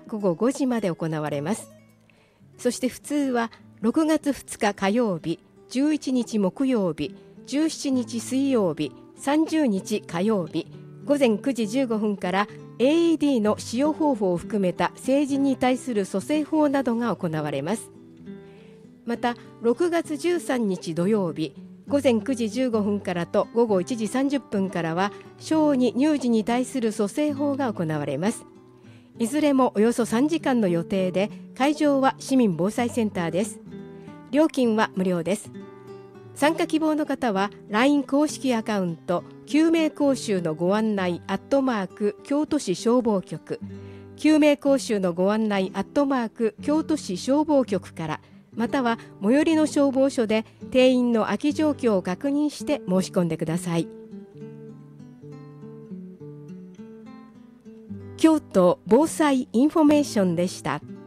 午後5時まで行われます。そして普通は6月2日火曜日、11日木曜日、17日水曜日、30日火曜日、午前9時15分から AED の使用方法を含めた成人に対する措置法などが行われます。また6月13日土曜日、午前9時15分からと午後1時30分からは小児乳児に対する措置法が行われます。いずれもおよそ3時間の予定で、会場は市民防災センターです。料金は無料です。参加希望の方は LINE 公式アカウント救命講習のご案内京都市消防局、救命講習のご案内京都市消防局から、または最寄りの消防署で定員の空き状況を確認して申し込んでください。京都防災インフォメーションでした。